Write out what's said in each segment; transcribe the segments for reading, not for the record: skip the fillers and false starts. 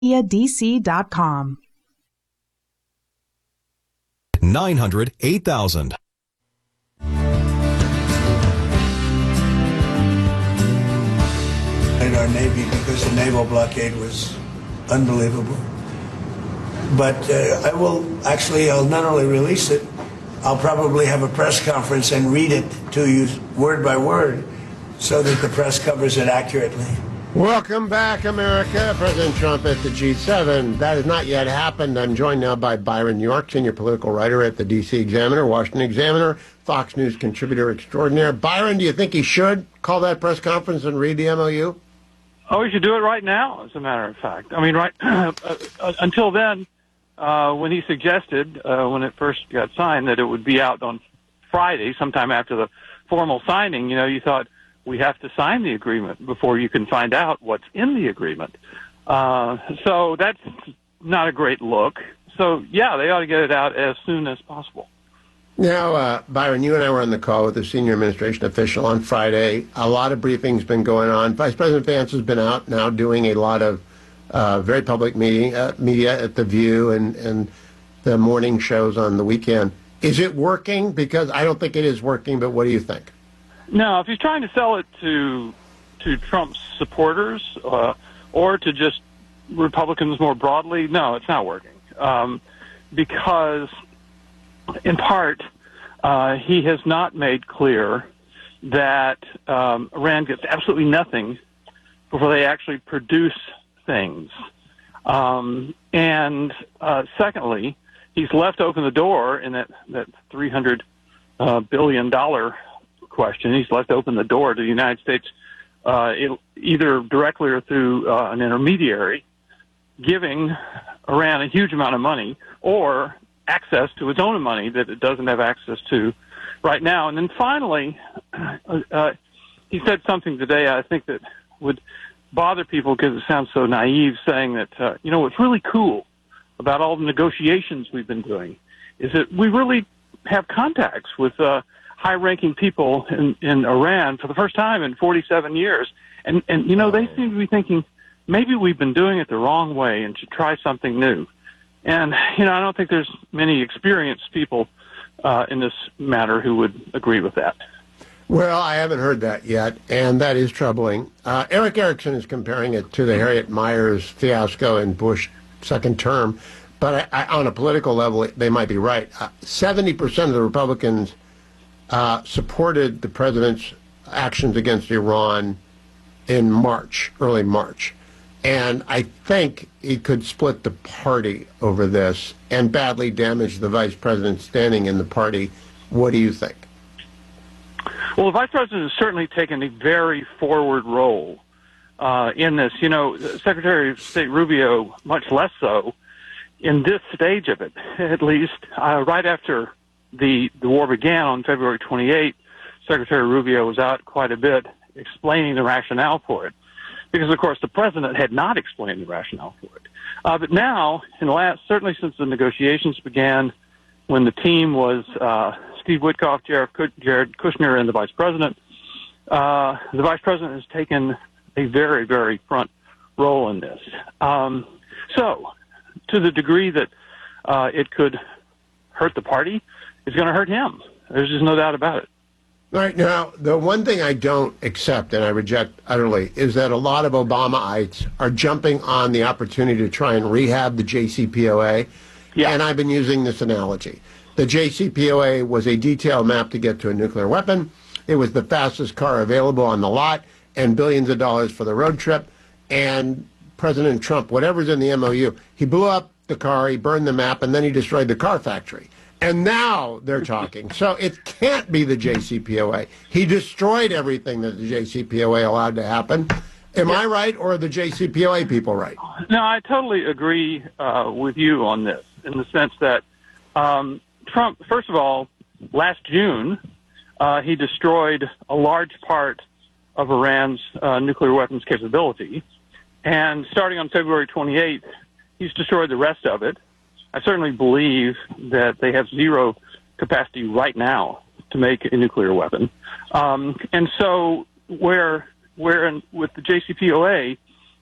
dc.com. 900 8000. In our Navy, because the naval blockade was unbelievable. But I'll not only release it, I'll probably have a press conference and read it to you word by word so that the press covers it accurately. Welcome back, America. President Trump at the G7. That has not yet happened. I'm joined now by Byron York, senior political writer at the D.C. Examiner, Washington Examiner, Fox News contributor extraordinaire. Byron, do you think he should call that press conference and read the MOU? Oh, he should do it right now, as a matter of fact. I mean, right until then, when he suggested, when it first got signed, that it would be out on Friday, sometime after the formal signing, you thought, we have to sign the agreement before you can find out what's in the agreement. So that's not a great look. So, yeah, they ought to get it out as soon as possible. Now, Byron, you and I were on the call with a senior administration official on Friday. A lot of briefings been going on. Vice President Vance has been out now doing a lot of very public media at The View and the morning shows on the weekend. Is it working? Because I don't think it is working, but what do you think? No, if he's trying to sell it to Trump's supporters or to just Republicans more broadly, no, it's not working. Because, in part, he has not made clear that Iran gets absolutely nothing before they actually produce things. And secondly, he's left open the door in that $300 billion question. He's left open the door to the United States, either directly or through an intermediary, giving Iran a huge amount of money or access to its own money that it doesn't have access to right now. And then finally, he said something today I think that would bother people because it sounds so naive, saying that, what's really cool about all the negotiations we've been doing is that we really have contacts with high-ranking people in Iran for the first time in 47 years. And they seem to be thinking, maybe we've been doing it the wrong way and should try something new. And, I don't think there's many experienced people in this matter who would agree with that. Well, I haven't heard that yet, and that is troubling. Eric Erickson is comparing it to the Harriet Miers fiasco in Bush second term, but on a political level, they might be right. 70% of the Republicans supported the president's actions against Iran in March, early March. And I think he could split the party over this and badly damage the vice president's standing in the party. What do you think? Well, the vice president has certainly taken a very forward role in this. Secretary of State Rubio, much less so in this stage of it, at least. Right after the war began on February 28th, Secretary Rubio was out quite a bit explaining the rationale for it. Because, of course, the president had not explained the rationale for it. But now, certainly since the negotiations began, when the team was Steve Witkoff, Jared Kushner, and the vice president has taken a very, very front role in this. So, to the degree that it could hurt the party, it's going to hurt him. There's just no doubt about it. Right now, the one thing I don't accept and I reject utterly is that a lot of Obamaites are jumping on the opportunity to try and rehab the JCPOA. Yeah. And I've been using this analogy. The JCPOA was a detailed map to get to a nuclear weapon. It was the fastest car available on the lot and billions of dollars for the road trip. And President Trump, whatever's in the MOU, he blew up the car, he burned the map, and then he destroyed the car factory. And now they're talking. So it can't be the JCPOA. He destroyed everything that the JCPOA allowed to happen. Am I right, or are the JCPOA people right? No, I totally agree with you on this, in the sense that Trump, first of all, last June, he destroyed a large part of Iran's nuclear weapons capability. And starting on February 28th, he's destroyed the rest of it. I certainly believe that they have zero capacity right now to make a nuclear weapon. And so with the JCPOA,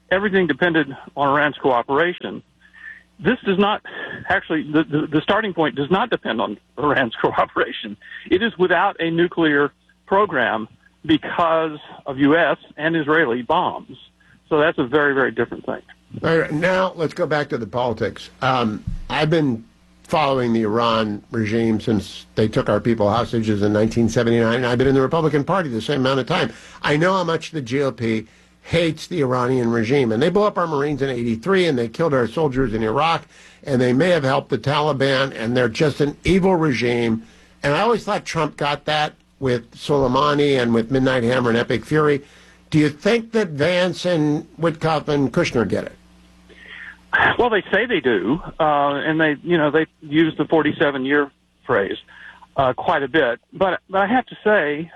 everything depended on Iran's cooperation. This does not actually, the starting point does not depend on Iran's cooperation. It is without a nuclear program because of U.S. and Israeli bombs. So that's a very, very different thing. All right, now let's go back to the politics. I've been following the Iran regime since they took our people hostages in 1979, and I've been in the Republican Party the same amount of time. I know how much the GOP hates the Iranian regime, and they blew up our Marines in '83, and they killed our soldiers in Iraq, and they may have helped the Taliban, and they're just an evil regime. And I always thought Trump got that with Soleimani and with Midnight Hammer and Epic Fury. Do you think that Vance and Witkoff and Kushner get it? Well, they say they do, and they use the 47-year phrase quite a bit. But I have to say,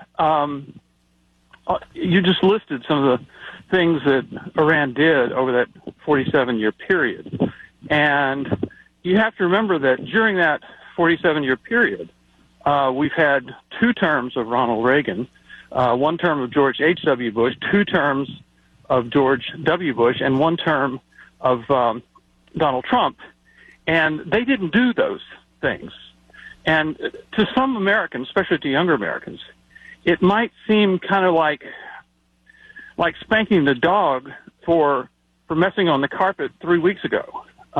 you just listed some of the things that Iran did over that 47-year period. And you have to remember that during that 47-year period, we've had 2 terms of Ronald Reagan, 1 term of George H.W. Bush, 2 terms of George W. Bush, and 1 term of Donald Trump. And they didn't do those things. And to some Americans, especially to younger Americans, it might seem kind of like spanking the dog for messing on the carpet 3 weeks ago.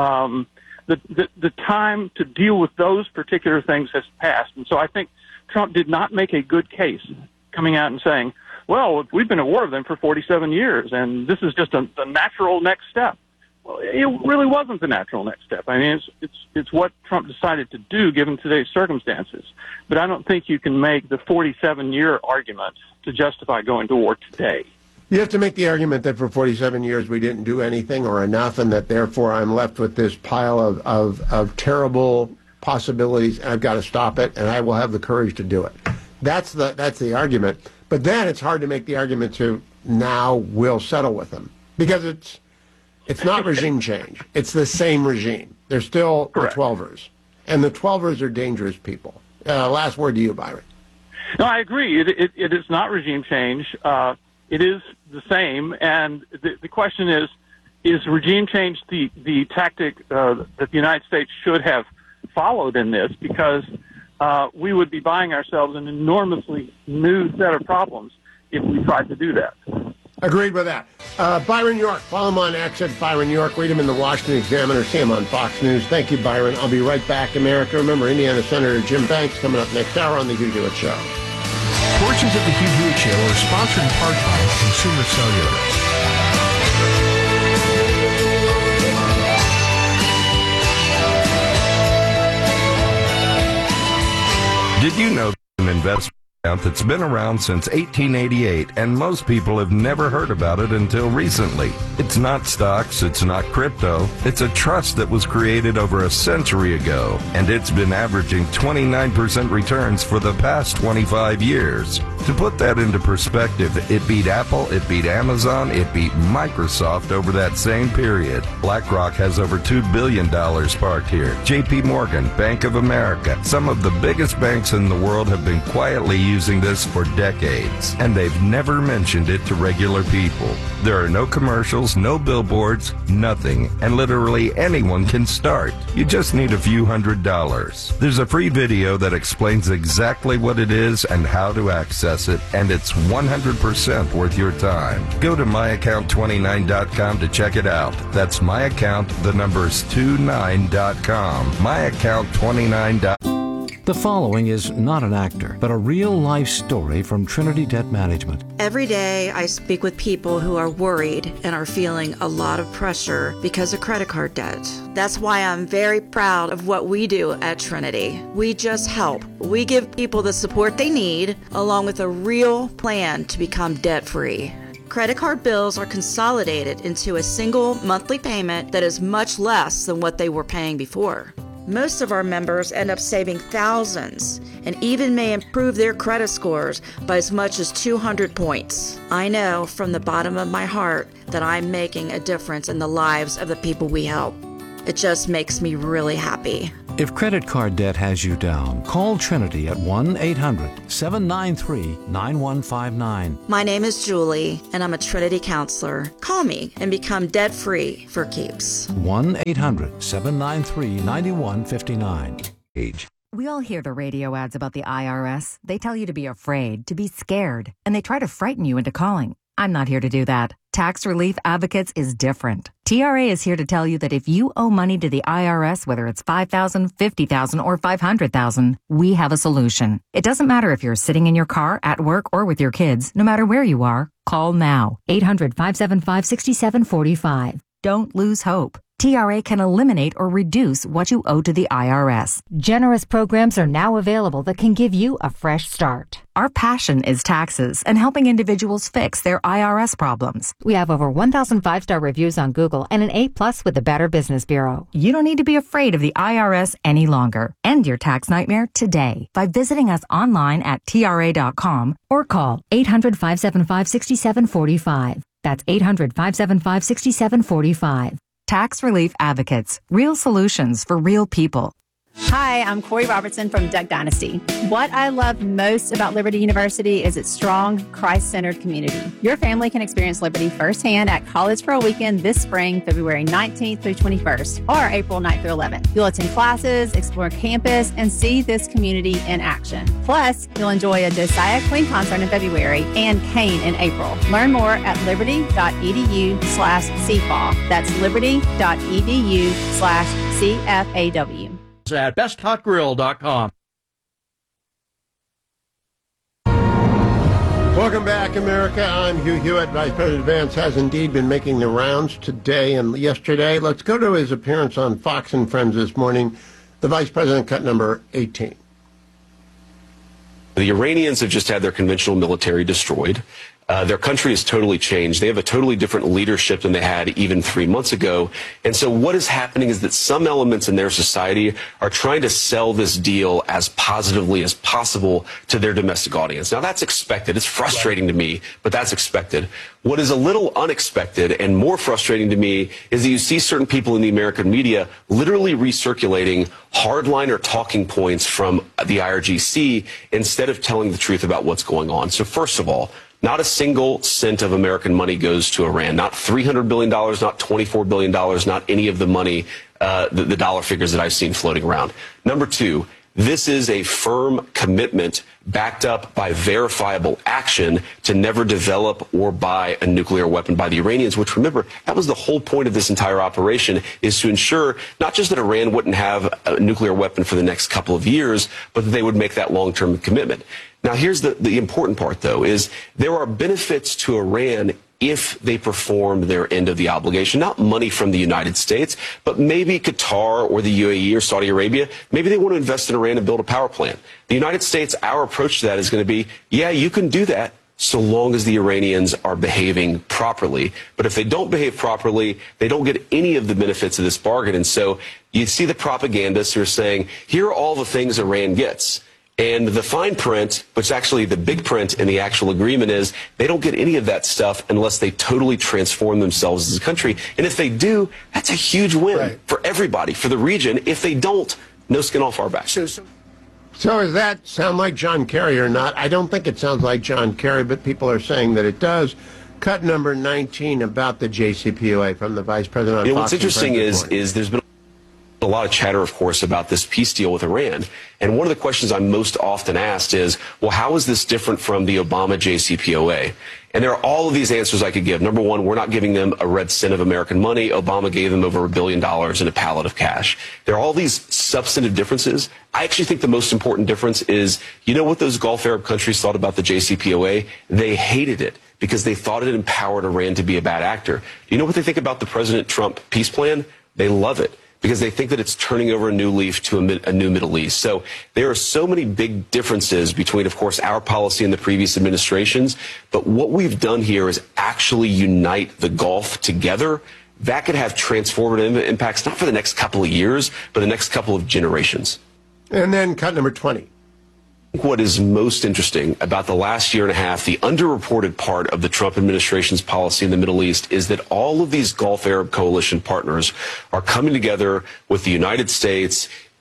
The time to deal with those particular things has passed. And so I think Trump did not make a good case coming out and saying, well, we've been at war with them for 47 years, and this is just the natural next step. Well, it really wasn't the natural next step. I mean, it's what Trump decided to do given today's circumstances. But I don't think you can make the 47-year argument to justify going to war today. You have to make the argument that for 47 years we didn't do anything or enough, and that therefore I'm left with this pile of terrible possibilities, and I've got to stop it, and I will have the courage to do it. That's the argument. But then it's hard to make the argument to now we'll settle with them, because it's not regime change. It's the same regime. They're still Correct. The 12ers, and the 12ers are dangerous people. Last word to you, Byron. No, I agree. It is not regime change. It is the same, and the question is regime change the tactic that the United States should have followed in this, because we would be buying ourselves an enormously new set of problems if we tried to do that. Agreed with that. Byron York, follow him on X at Byron York. Read him in the Washington Examiner. See him on Fox News. Thank you, Byron. I'll be right back, America. Remember, Indiana Senator Jim Banks coming up next hour on The Hugh Hewitt Show. Portions of the Hugh Hewitt Show are sponsored in part by Consumer Cellular. Did you know an investment account that's been around since 1888, and most people have never heard about it until recently? It's not stocks, it's not crypto, it's a trust that was created over a century ago, and it's been averaging 29% returns for the past 25 years. To put that into perspective, it beat Apple, it beat Amazon, it beat Microsoft over that same period. BlackRock has over $2 billion parked here. JP Morgan, Bank of America, some of the biggest banks in the world have been quietly using this for decades, and they've never mentioned it to regular people. There are no commercials, no billboards, nothing, and literally anyone can start. You just need a few $100s. There's a free video that explains exactly what it is and how to access it, and it's 100% worth your time. Go to myaccount29.com to check it out. That's myaccount, the numbers 29.com. myaccount29.com. The following is not an actor, but a real-life story from Trinity Debt Management. Every day I speak with people who are worried and are feeling a lot of pressure because of credit card debt. That's why I'm very proud of what we do at Trinity. We just help. We give people the support they need, along with a real plan to become debt-free. Credit card bills are consolidated into a single monthly payment that is much less than what they were paying before. Most of our members end up saving thousands and even may improve their credit scores by as much as 200 points. I know from the bottom of my heart that I'm making a difference in the lives of the people we help. It just makes me really happy. If credit card debt has you down, call Trinity at 1-800-793-9159. My name is Julie, and I'm a Trinity counselor. Call me and become debt-free for keeps. 1-800-793-9159. We all hear the radio ads about the IRS. They tell you to be afraid, to be scared, and they try to frighten you into calling. I'm not here to do that. Tax Relief Advocates is different. TRA is here to tell you that if you owe money to the IRS, whether it's $5,000, $50,000, or $500,000, we have a solution. It doesn't matter if you're sitting in your car, at work, or with your kids. No matter where you are, call now. 800-575-6745. Don't lose hope. TRA can eliminate or reduce what you owe to the IRS. Generous programs are now available that can give you a fresh start. Our passion is taxes and helping individuals fix their IRS problems. We have over 1,000 5-star reviews on Google and an A+ with the Better Business Bureau. You don't need to be afraid of the IRS any longer. End your tax nightmare today by visiting us online at TRA.com or call 800-575-6745. That's 800-575-6745. Tax Relief Advocates. Real solutions for real people. Hi, I'm Corey Robertson from Duck Dynasty. What I love most about Liberty University is its strong, Christ-centered community. Your family can experience Liberty firsthand at College for a Weekend this spring, February 19th through 21st, or April 9th through 11th. You'll attend classes, explore campus, and see this community in action. Plus, you'll enjoy a Josiah Queen concert in February and Kane in April. Learn more at liberty.edu/CFAW. That's liberty.edu/CFAW. At besthotgrill.com. Welcome back, America. I'm Hugh Hewitt. Vice President Vance has indeed been making the rounds today and yesterday. Let's go to his appearance on Fox and Friends this morning. The Vice President, cut number 18. The Iranians have just had their conventional military destroyed. Their country has totally changed. They have a totally different leadership than they had even 3 months ago. And so what is happening is that some elements in their society are trying to sell this deal as positively as possible to their domestic audience. Now, that's expected. It's frustrating to me, but that's expected. What is a little unexpected and more frustrating to me is that you see certain people in the American media literally recirculating hardliner talking points from the IRGC instead of telling the truth about what's going on. So first of all, not a single cent of American money goes to Iran. Not $300 billion, not $24 billion, not any of the money, the dollar figures that I've seen floating around. Number two, this is a firm commitment backed up by verifiable action to never develop or buy a nuclear weapon by the Iranians, which, remember, that was the whole point of this entire operation, is to ensure not just that Iran wouldn't have a nuclear weapon for the next couple of years, but that they would make that long-term commitment. Now, here's the important part, though, is there are benefits to Iran if they perform their end of the obligation. Not money from the United States, but maybe Qatar or the UAE or Saudi Arabia. Maybe they want to invest in Iran and build a power plant. The United States, our approach to that is going to be, yeah, you can do that so long as the Iranians are behaving properly. But if they don't behave properly, they don't get any of the benefits of this bargain. And so you see the propagandists who are saying, here are all the things Iran gets. And the fine print, which actually the big print in the actual agreement is, they don't get any of that stuff unless they totally transform themselves as a country. And if they do, that's a huge win for everybody, for the region. If they don't, no skin off our back. So does that sound like John Kerry or not? I don't think it sounds like John Kerry, but people are saying that it does. Cut number 19 about the JCPOA from the Vice President on Fox. What's interesting is there's been a lot of chatter, of course, about this peace deal with Iran. And one of the questions I'm most often asked is, well, how is this different from the Obama JCPOA? And there are all of these answers I could give. Number one, we're not giving them a red cent of American money. Obama gave them over $1 billion in a pallet of cash. There are all these substantive differences. I actually think the most important difference is, you know what those Gulf Arab countries thought about the JCPOA? They hated it because they thought it empowered Iran to be a bad actor. Do you know what they think about the President Trump peace plan? They love it, because they think that it's turning over a new leaf to a new Middle East. So there are so many big differences between, of course, our policy and the previous administrations. But what we've done here is actually unite the Gulf together. That could have transformative impacts, not for the next couple of years, but the next couple of generations. And then cut number 20. What is most interesting about the last year and a half, the underreported part of the Trump administration's policy in the Middle East, is that all of these Gulf Arab coalition partners are coming together with the United States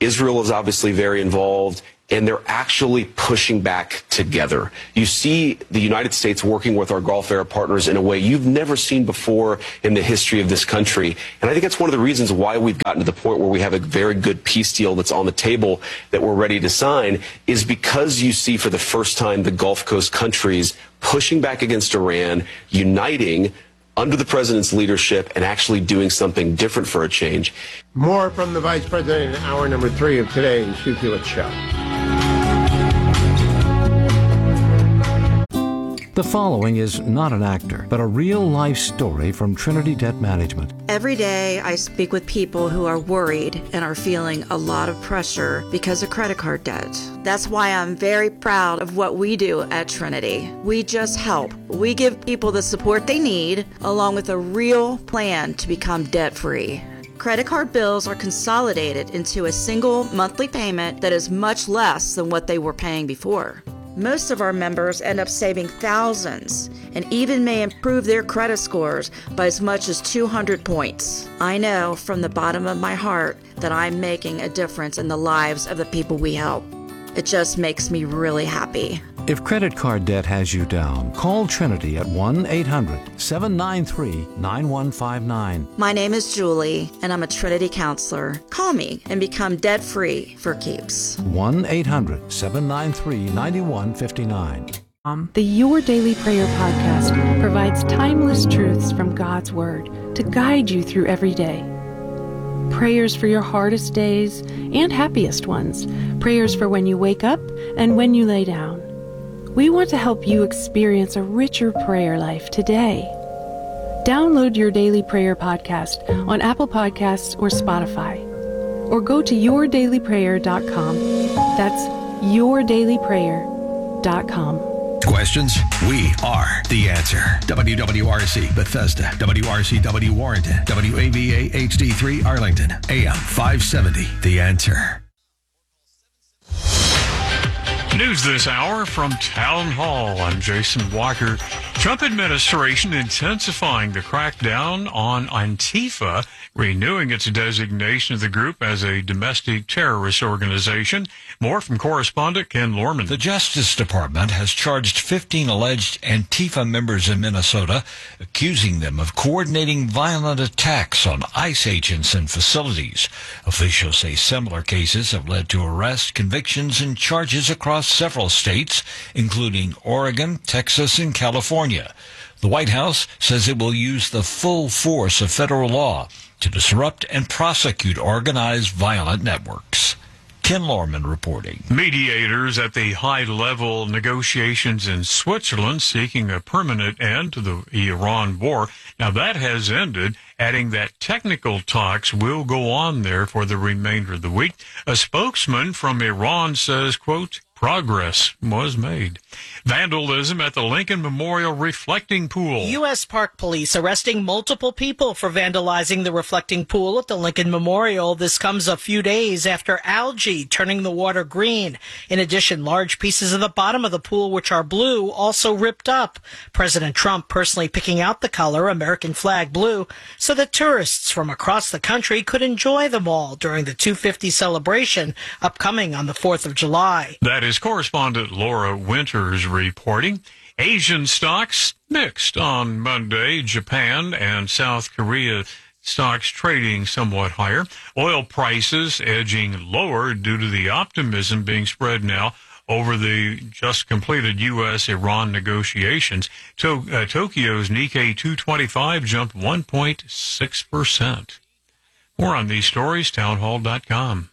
Israel is obviously very involved, and they're actually pushing back together. You see the United States working with our Gulf Arab partners in a way you've never seen before in the history of this country. And I think that's one of the reasons why we've gotten to the point where we have a very good peace deal that's on the table that we're ready to sign, is because you see for the first time the Gulf Coast countries pushing back against Iran, uniting under the president's leadership, and actually doing something different for a change. More from the Vice President in hour number 3 of today's Hugh Hewitt Show. The following is not an actor, but a real-life story from Trinity Debt Management. Every day, I speak with people who are worried and are feeling a lot of pressure because of credit card debt. That's why I'm very proud of what we do at Trinity. We just help. We give people the support they need, along with a real plan to become debt-free. Credit card bills are consolidated into a single monthly payment that is much less than what they were paying before. Most of our members end up saving thousands and even may improve their credit scores by as much as 200 points. I know from the bottom of my heart that I'm making a difference in the lives of the people we help. It just makes me really happy. If credit card debt has you down, call Trinity at 1-800-793-9159. My name is Julie, and I'm a Trinity counselor. Call me and become debt-free for keeps. 1-800-793-9159. The Your Daily Prayer podcast provides timeless truths from God's Word to guide you through every day. Prayers for your hardest days and happiest ones. Prayers for when you wake up and when you lay down. We want to help you experience a richer prayer life today. Download Your Daily Prayer podcast on Apple Podcasts or Spotify. Or go to yourdailyprayer.com. That's yourdailyprayer.com. Questions? We are the answer. WWRC Bethesda, WRCW Warrenton, WAVA HD3 Arlington, AM 570. The Answer. News this hour from Town Hall. I'm Jason Walker. Trump administration intensifying the crackdown on Antifa, renewing its designation of the group as a domestic terrorist organization. More from correspondent Ken Lorman. The Justice Department has charged 15 alleged Antifa members in Minnesota, accusing them of coordinating violent attacks on ICE agents and facilities. Officials say similar cases have led to arrests, convictions, and charges across several states, including Oregon, Texas, and California. The White House says it will use the full force of federal law to disrupt and prosecute organized violent networks. Ken Lorman reporting. Mediators at the high-level negotiations in Switzerland seeking a permanent end to the Iran war. Now, that has ended, adding that technical talks will go on there for the remainder of the week. A spokesman from Iran says, quote, progress was made. Vandalism at the Lincoln Memorial Reflecting Pool. U.S. Park Police arresting multiple people for vandalizing the reflecting pool at the Lincoln Memorial. This comes a few days after algae turning the water green. In addition, large pieces of the bottom of the pool, which are blue, also ripped up. President Trump personally picking out the color, American flag blue, so that tourists from across the country could enjoy them all during the 250 celebration upcoming on the 4th of July. That is correspondent Laura Winters reporting. Asian stocks mixed on Monday. Japan and South Korea stocks trading somewhat higher. Oil prices edging lower due to the optimism being spread now over the just completed U.S.-Iran negotiations. Tokyo's Nikkei 225 jumped 1.6%. More on these stories, townhall.com.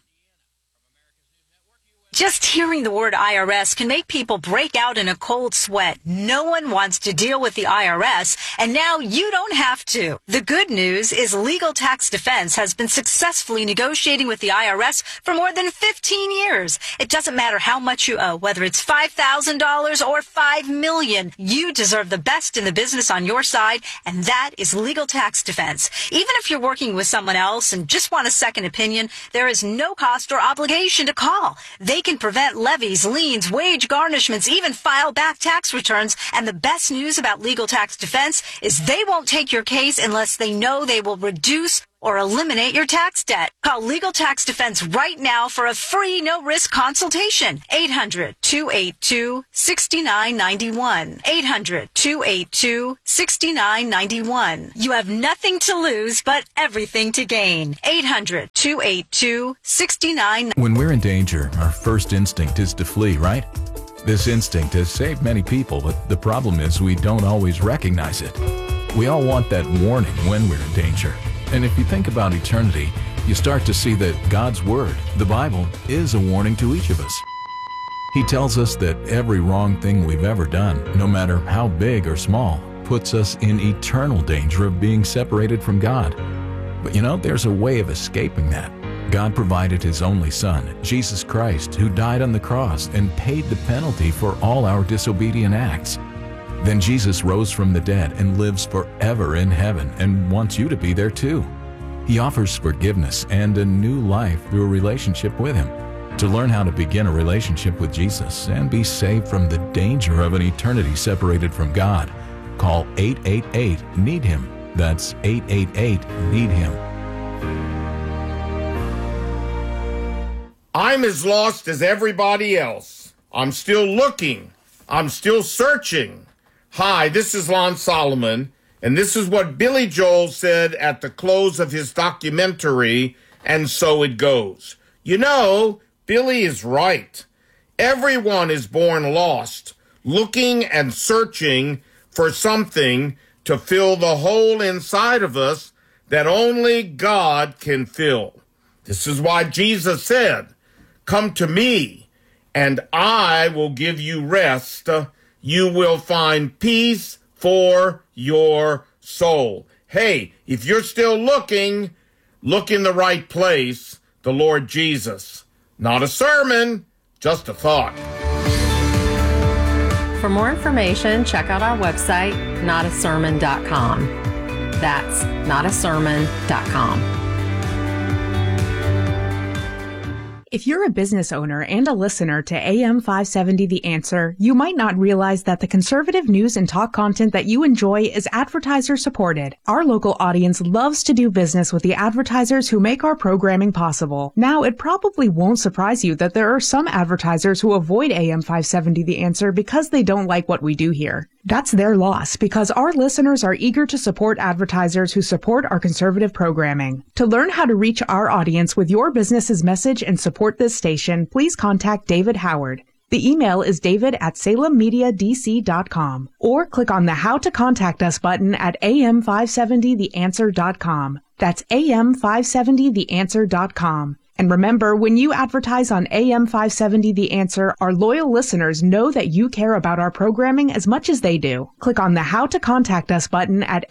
Just hearing the word IRS can make people break out in a cold sweat. No one wants to deal with the IRS, and now you don't have to. The good news is Legal Tax Defense has been successfully negotiating with the IRS for more than 15 years. It doesn't matter how much you owe, whether it's $5,000 or $5 million. You deserve the best in the business on your side, and that is Legal Tax Defense. Even if you're working with someone else and just want a second opinion, there is no cost or obligation to call. They can prevent levies, liens, wage garnishments, even file back tax returns. And the best news about Legal Tax Defense is they won't take your case unless they know they will reduce or eliminate your tax debt. Call Legal Tax Defense right now for a free no-risk consultation. 800-282-6991. 800-282-6991. You have nothing to lose but everything to gain. 800-282-6991. When we're in danger, our first instinct is to flee, right? This instinct has saved many people, but the problem is we don't always recognize it. We all want that warning when we're in danger. And if you think about eternity, you start to see that God's Word, the Bible, is a warning to each of us. He tells us that every wrong thing we've ever done, no matter how big or small, puts us in eternal danger of being separated from God. But you know, there's a way of escaping that. God provided His only Son, Jesus Christ, who died on the cross and paid the penalty for all our disobedient acts. Then Jesus rose from the dead and lives forever in heaven and wants you to be there too. He offers forgiveness and a new life through a relationship with Him. To learn how to begin a relationship with Jesus and be saved from the danger of an eternity separated from God, call 888-NEED-HIM. That's 888-NEED-HIM. I'm as lost as everybody else. I'm still looking. I'm still searching. Hi, this is Lon Solomon, and this is what Billy Joel said at the close of his documentary, And So It Goes. You know, Billy is right. Everyone is born lost, looking and searching for something to fill the hole inside of us that only God can fill. This is why Jesus said, "Come to me, and I will give you rest. You will find peace for your soul." Hey, if you're still looking, look in the right place, the Lord Jesus. Not a sermon, just a thought. For more information, check out our website, notasermon.com. That's notasermon.com. If you're a business owner and a listener to AM 570 The Answer, you might not realize that the conservative news and talk content that you enjoy is advertiser supported. Our local audience loves to do business with the advertisers who make our programming possible. Now, it probably won't surprise you that there are some advertisers who avoid AM 570 The Answer because they don't like what we do here. That's their loss, because our listeners are eager to support advertisers who support our conservative programming. To learn how to reach our audience with your business's message and support this station, please contact David Howard. The email is david@salemmediadc.com, or click on the How to Contact Us button at am570theanswer.com. That's am570theanswer.com. And remember, when you advertise on AM 570 The Answer, our loyal listeners know that you care about our programming as much as they do. Click on the How to Contact Us button at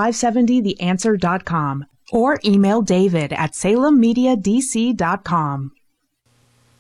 am570theanswer.com or email David at salemmediadc.com.